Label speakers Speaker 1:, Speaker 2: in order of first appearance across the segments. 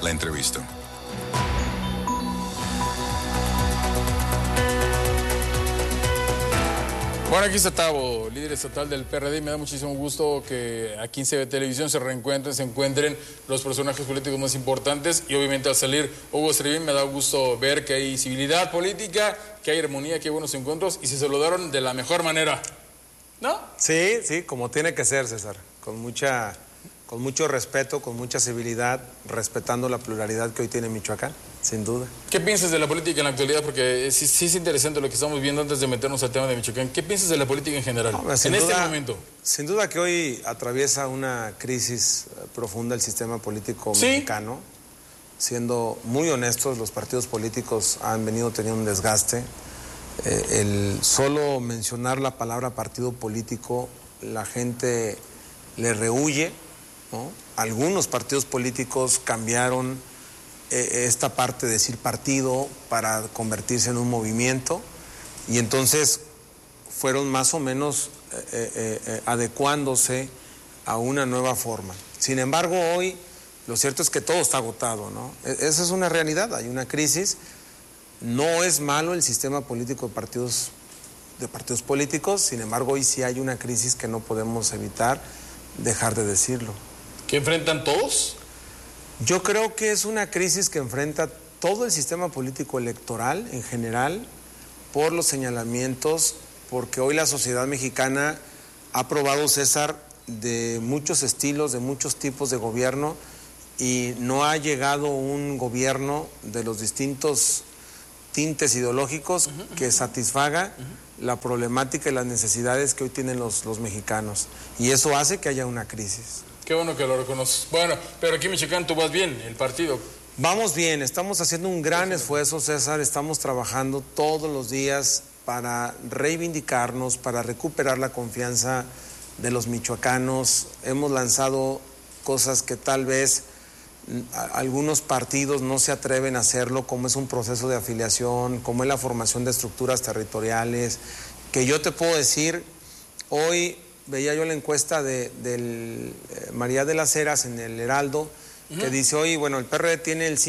Speaker 1: la entrevista.
Speaker 2: Bueno, aquí está Tavo, líder estatal del PRD. Me da muchísimo gusto que aquí en CB Televisión se encuentren los personajes políticos más importantes. Y obviamente al salir Hugo Estrevín me da gusto ver que hay civilidad política, que hay armonía, que hay buenos encuentros y se saludaron de la mejor manera, ¿no?
Speaker 3: Sí, como tiene que ser, César, con mucho respeto, con mucha civilidad, respetando la pluralidad que hoy tiene Michoacán, sin duda.
Speaker 2: ¿Qué piensas de la política en la actualidad? Porque sí es interesante lo que estamos viendo antes de meternos al tema de Michoacán. ¿Qué piensas de la política en general, este momento?
Speaker 3: Sin duda que hoy atraviesa una crisis profunda el sistema político mexicano. Siendo muy honestos, los partidos políticos han venido teniendo un desgaste. El solo mencionar la palabra partido político, la gente le rehúye, ¿no? Algunos partidos políticos cambiaron esta parte de decir partido para convertirse en un movimiento y entonces fueron más o menos adecuándose a una nueva forma. Sin embargo, hoy lo cierto es que todo está agotado, ¿no? Esa es una realidad, hay una crisis. No es malo el sistema político de partidos políticos, sin embargo, hoy sí hay una crisis que no podemos evitar dejar de decirlo.
Speaker 2: ¿Que enfrentan todos?
Speaker 3: Yo creo que es una crisis que enfrenta todo el sistema político electoral en general por los señalamientos, porque hoy la sociedad mexicana ha probado, César, de muchos estilos, de muchos tipos de gobierno y no ha llegado un gobierno de los distintos tintes ideológicos que satisfaga la problemática y las necesidades que hoy tienen los mexicanos. Y eso hace que haya una crisis.
Speaker 2: Qué bueno que lo reconoces. Bueno, pero aquí en Michoacán tú vas bien, el partido.
Speaker 3: Vamos bien, estamos haciendo un gran esfuerzo, César, estamos trabajando todos los días para reivindicarnos, para recuperar la confianza de los michoacanos. Hemos lanzado cosas que tal vez algunos partidos no se atreven a hacerlo, como es un proceso de afiliación, como es la formación de estructuras territoriales, que yo te puedo decir, hoy veía yo la encuesta del María de las Heras en el Heraldo, que dice hoy, bueno, el PRD tiene el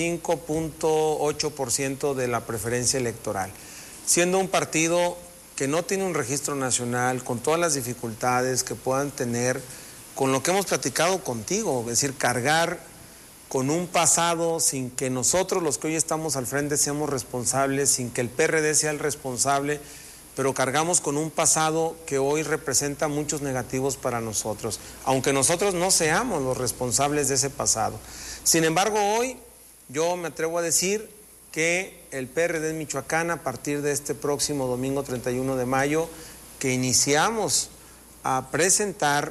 Speaker 3: 5.8% de la preferencia electoral, siendo un partido que no tiene un registro nacional, con todas las dificultades que puedan tener, con lo que hemos platicado contigo, es decir, cargar con un pasado sin que nosotros, los que hoy estamos al frente, seamos responsables, sin que el PRD sea el responsable, pero cargamos con un pasado que hoy representa muchos negativos para nosotros, aunque nosotros no seamos los responsables de ese pasado. Sin embargo, hoy yo me atrevo a decir que el PRD en Michoacán, a partir de este próximo domingo 31 de mayo, que iniciamos a presentar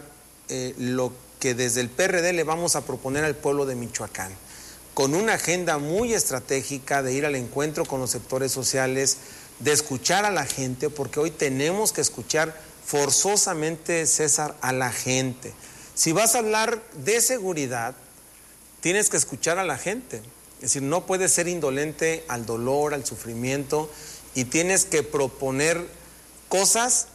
Speaker 3: lo que desde el PRD le vamos a proponer al pueblo de Michoacán, con una agenda muy estratégica de ir al encuentro con los sectores sociales, de escuchar a la gente, porque hoy tenemos que escuchar forzosamente, César, a la gente. Si vas a hablar de seguridad, tienes que escuchar a la gente. Es decir, no puedes ser indolente al dolor, al sufrimiento, y tienes que proponer cosas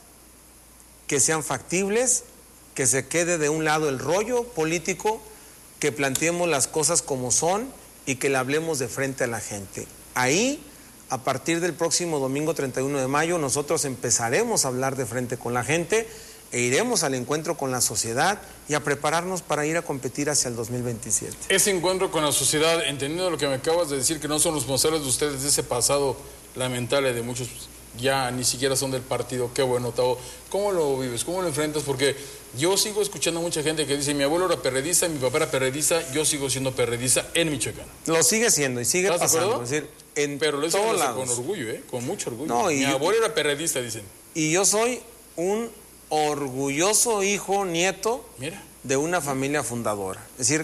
Speaker 3: que sean factibles, que se quede de un lado el rollo político, que planteemos las cosas como son y que le hablemos de frente a la gente. Ahí, a partir del próximo domingo 31 de mayo, nosotros empezaremos a hablar de frente con la gente e iremos al encuentro con la sociedad y a prepararnos para ir a competir hacia el 2027.
Speaker 2: Ese encuentro con la sociedad, entendiendo lo que me acabas de decir, que no son responsables de ustedes de ese pasado lamentable de muchos, ya ni siquiera son del partido. Qué bueno, Tavo. ¿Cómo lo vives? ¿Cómo lo enfrentas? Porque yo sigo escuchando a mucha gente que dice, mi abuelo era perredista, mi papá era perredista, yo sigo siendo perredista en Michoacán.
Speaker 3: Lo sigue siendo y sigue pasando. Es decir,
Speaker 2: pero lo dicen con orgullo, con mucho orgullo.
Speaker 3: No,
Speaker 2: mi abuelo era perredista, dicen.
Speaker 3: Y yo soy un orgulloso hijo, nieto de una familia fundadora. Es decir,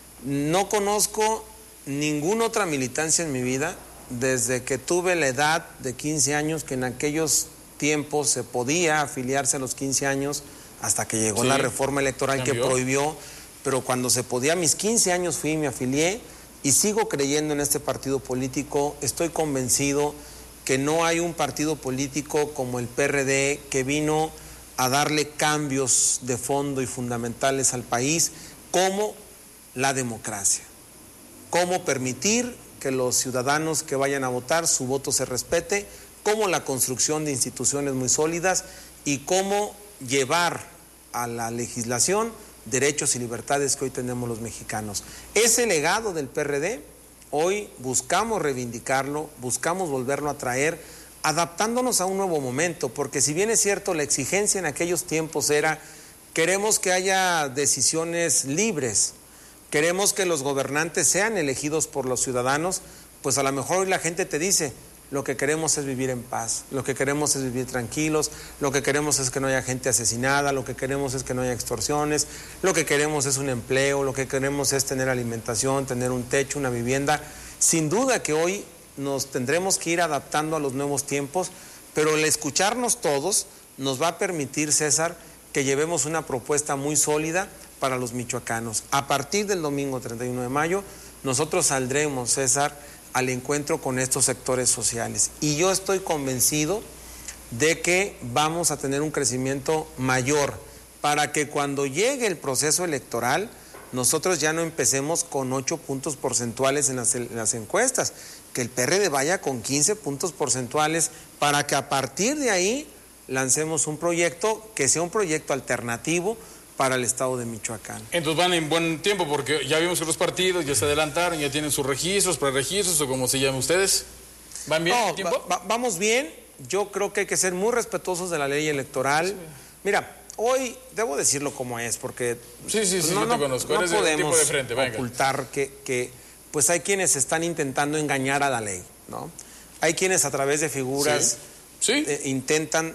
Speaker 3: no conozco ninguna otra militancia en mi vida desde que tuve la edad de 15 años, que en aquellos tiempos se podía afiliarse a los 15 años, hasta que llegó la reforma electoral que prohibió, pero cuando se podía, a mis 15 años fui y me afilié, y sigo creyendo en este partido político. Estoy convencido que no hay un partido político como el PRD que vino a darle cambios de fondo y fundamentales al país, como la democracia. cómo permitir que los ciudadanos que vayan a votar, su voto se respete, cómo la construcción de instituciones muy sólidas y cómo llevar a la legislación derechos y libertades que hoy tenemos los mexicanos. Ese legado del PRD, hoy buscamos reivindicarlo, buscamos volverlo a traer, adaptándonos a un nuevo momento, porque si bien es cierto, la exigencia en aquellos tiempos era, queremos que haya decisiones libres, queremos que los gobernantes sean elegidos por los ciudadanos, pues a lo mejor hoy la gente te dice, lo que queremos es vivir en paz, lo que queremos es vivir tranquilos, lo que queremos es que no haya gente asesinada, lo que queremos es que no haya extorsiones, lo que queremos es un empleo, lo que queremos es tener alimentación, tener un techo, una vivienda. Sin duda que hoy nos tendremos que ir adaptando a los nuevos tiempos, pero el escucharnos todos nos va a permitir, César, que llevemos una propuesta muy sólida para los michoacanos. A partir del domingo 31 de mayo, nosotros saldremos, César, al encuentro con estos sectores sociales. Y yo estoy convencido de que vamos a tener un crecimiento mayor para que cuando llegue el proceso electoral, nosotros ya no empecemos con 8 puntos porcentuales en las encuestas, que el PRD vaya con 15 puntos porcentuales para que a partir de ahí lancemos un proyecto que sea un proyecto alternativo para el estado de Michoacán.
Speaker 2: Entonces van en buen tiempo porque ya vimos que los partidos ya se adelantaron, ya tienen sus registros, preregistros o como se llaman ustedes. ¿Van bien el tiempo?
Speaker 3: Vamos bien. Yo creo que hay que ser muy respetuosos de la ley electoral. Sí. Mira, hoy debo decirlo como es, porque
Speaker 2: sí, no te conozco.
Speaker 3: No
Speaker 2: eres
Speaker 3: podemos
Speaker 2: tipo de frente. Venga.
Speaker 3: Ocultar que pues hay quienes están intentando engañar a la ley, ¿no? Hay quienes a través de figuras intentan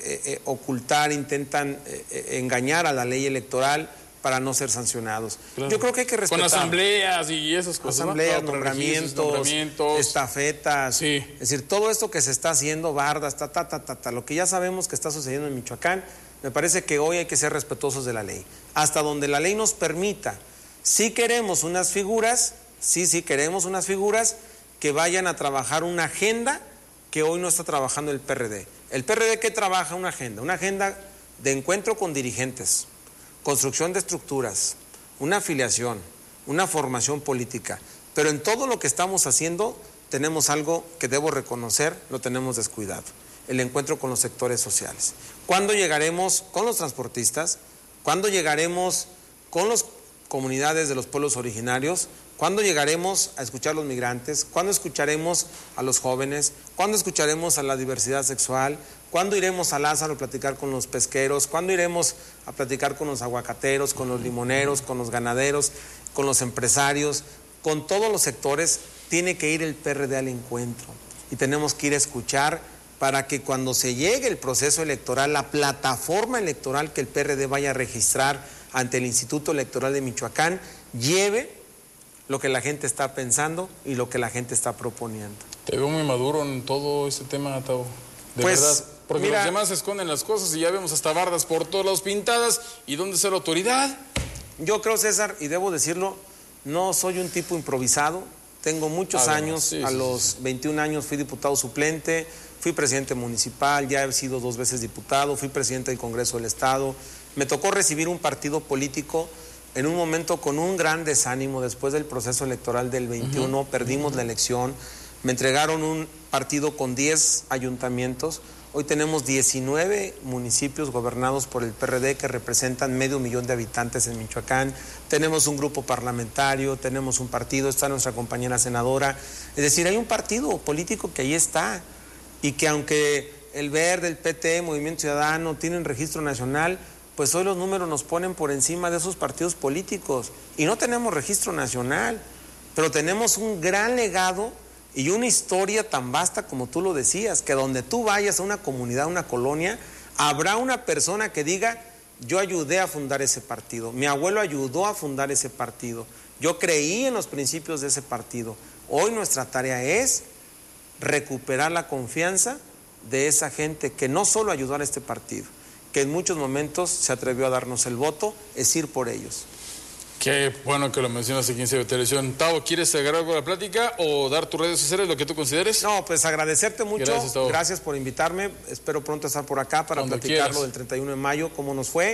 Speaker 3: ocultar, intentan engañar a la ley electoral para no ser sancionados. Claro. Yo creo que hay que respetar.
Speaker 2: Con asambleas y esas cosas.
Speaker 3: Asambleas, ¿no? nombramientos, estafetas. Sí. Es decir, todo esto que se está haciendo, bardas, lo que ya sabemos que está sucediendo en Michoacán, me parece que hoy hay que ser respetuosos de la ley. Hasta donde la ley nos permita. Si queremos unas figuras, queremos unas figuras que vayan a trabajar una agenda que hoy no está trabajando el PRD. ¿El PRD qué trabaja? Una agenda de encuentro con dirigentes, construcción de estructuras, una afiliación, una formación política. Pero en todo lo que estamos haciendo tenemos algo que debo reconocer, lo tenemos descuidado, el encuentro con los sectores sociales. ¿Cuándo llegaremos con los transportistas? ¿Cuándo llegaremos con las comunidades de los pueblos originarios? ¿Cuándo llegaremos a escuchar a los migrantes? ¿Cuándo escucharemos a los jóvenes? ¿Cuándo escucharemos a la diversidad sexual? ¿Cuándo iremos a Lázaro a platicar con los pesqueros? ¿Cuándo iremos a platicar con los aguacateros, con los limoneros, con los ganaderos, con los empresarios? Con todos los sectores tiene que ir el PRD al encuentro y tenemos que ir a escuchar para que cuando se llegue el proceso electoral, la plataforma electoral que el PRD vaya a registrar ante el Instituto Electoral de Michoacán lleve lo que la gente está pensando y lo que la gente está proponiendo.
Speaker 2: Te veo muy maduro en todo este tema, Tavo. De verdad. Porque mira, los demás esconden las cosas y ya vemos hasta bardas por todos lados pintadas. ¿Y dónde está la autoridad?
Speaker 3: Yo creo, César, y debo decirlo, no soy un tipo improvisado. Tengo muchos años, a los 21 años fui diputado suplente, fui presidente municipal, ya he sido 2 veces diputado, fui presidente del Congreso del Estado. Me tocó recibir un partido político en un momento con un gran desánimo después del proceso electoral del 21, perdimos la elección, me entregaron un partido con 10 ayuntamientos, hoy tenemos 19 municipios gobernados por el PRD que representan 500,000 de habitantes en Michoacán, tenemos un grupo parlamentario, tenemos un partido, está nuestra compañera senadora, es decir, hay un partido político que ahí está y que aunque el Verde, el PT, Movimiento Ciudadano tienen registro nacional, pues hoy los números nos ponen por encima de esos partidos políticos y no tenemos registro nacional, pero tenemos un gran legado y una historia tan vasta como tú lo decías, que donde tú vayas a una comunidad, a una colonia, habrá una persona que diga, yo ayudé a fundar ese partido, mi abuelo ayudó a fundar ese partido, yo creí en los principios de ese partido. Hoy nuestra tarea es recuperar la confianza de esa gente que no solo ayudó a este partido, que en muchos momentos se atrevió a darnos el voto, es ir por ellos.
Speaker 2: Qué bueno que lo mencionas aquí en CB Televisión. Tavo, ¿quieres agregar algo a la plática o dar tus redes sociales, lo que tú consideres?
Speaker 3: No, pues agradecerte mucho. Gracias por invitarme. Espero pronto estar por acá para platicar lo del 31 de mayo, cómo nos fue.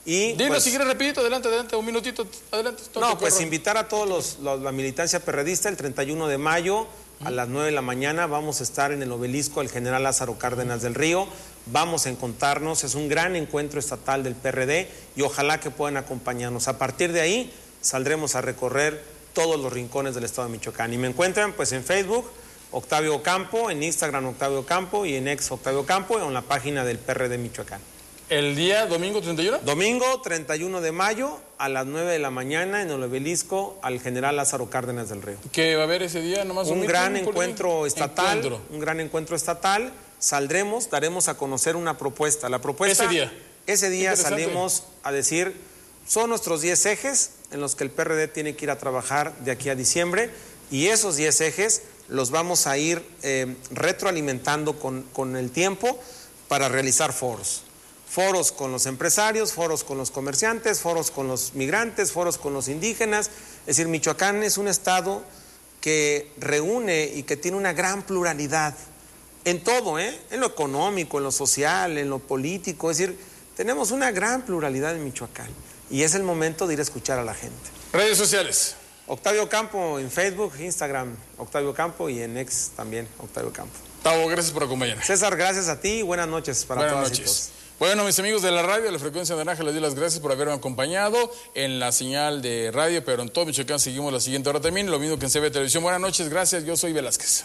Speaker 3: Y
Speaker 2: Dilo,
Speaker 3: pues,
Speaker 2: si quieres rapidito, adelante, un minutito, adelante.
Speaker 3: No, pues invitar a todos la militancia perredista el 31 de mayo a las 9 de la mañana. Vamos a estar en el obelisco del General Lázaro Cárdenas del Río. Vamos a encontrarnos, es un gran encuentro estatal del PRD y ojalá que puedan acompañarnos. A partir de ahí saldremos a recorrer todos los rincones del estado de Michoacán. Y me encuentran pues en Facebook, Octavio Campo, en Instagram Octavio Campo y en X Octavio Campo, en la página del PRD Michoacán.
Speaker 2: ¿El día domingo 31?
Speaker 3: Domingo 31 de mayo a las 9 de la mañana en el obelisco al General Lázaro Cárdenas del Río.
Speaker 2: ¿Qué va a haber ese día? Nomás
Speaker 3: un gran encuentro estatal. Un gran encuentro estatal. Saldremos, daremos a conocer una propuesta. La propuesta. Ese día salimos a decir, son nuestros 10 ejes en los que el PRD tiene que ir a trabajar de aquí a diciembre y esos 10 ejes los vamos a ir retroalimentando con el tiempo para realizar foros. Foros con los empresarios, foros con los comerciantes, foros con los migrantes, foros con los indígenas. Es decir, Michoacán es un estado que reúne y que tiene una gran pluralidad en todo, en lo económico, en lo social, en lo político. Es decir, tenemos una gran pluralidad en Michoacán y es el momento de ir a escuchar a la gente.
Speaker 2: Redes sociales.
Speaker 3: Octavio Campo en Facebook, Instagram, Octavio Campo y en X también, Octavio Campo.
Speaker 2: Tavo, gracias por acompañarnos.
Speaker 3: César, gracias a ti y buenas noches para todas y todos.
Speaker 2: Bueno, mis amigos de la radio, de la frecuencia naranja, les doy las gracias por haberme acompañado en la señal de radio, pero en todo Michoacán seguimos la siguiente hora también, lo mismo que en CB Televisión. Buenas noches, gracias, yo soy Velázquez.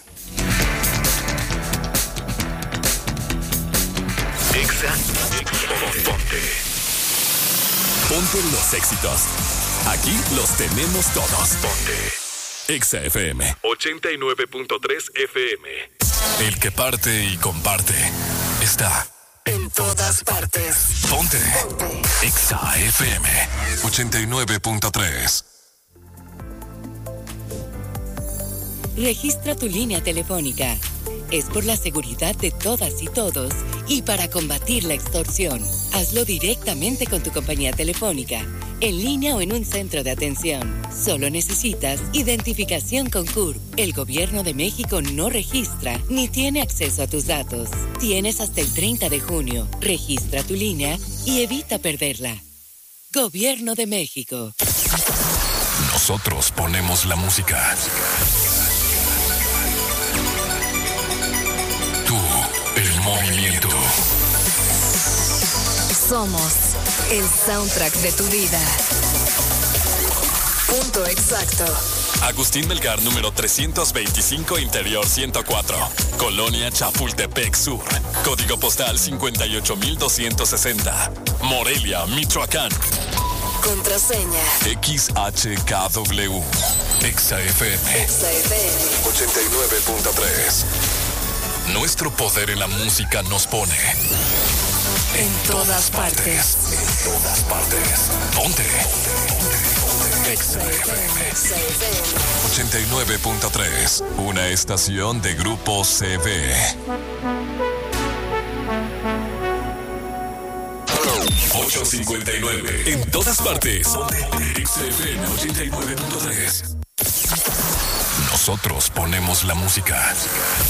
Speaker 1: Ponte los éxitos. Aquí los tenemos todos. Ponte Exa FM 89.3 FM. El que parte y comparte está en todas partes. Ponte Exa FM 89.3.
Speaker 4: Registra tu línea telefónica. Es por la seguridad de todas y todos y para combatir la extorsión. Hazlo directamente con tu compañía telefónica, en línea o en un centro de atención. Solo necesitas identificación con CURP. El Gobierno de México no registra ni tiene acceso a tus datos. Tienes hasta el 30 de junio. Registra tu línea y evita perderla. Gobierno de México.
Speaker 1: Nosotros ponemos la música. El movimiento.
Speaker 5: Somos el soundtrack de tu vida. Punto exacto.
Speaker 1: Agustín Melgar, número 325, Interior 104. Colonia Chapultepec Sur. Código postal 58260. Morelia, Michoacán.
Speaker 5: Contraseña
Speaker 1: XHKW. Exa FM 89.3. Nuestro poder en la música nos pone en todas partes. En todas partes. Ponte. Exa FM 89.3. Una estación de Grupo CB. 8:59. En todas partes. Exa FM 89.3. Nosotros ponemos la música.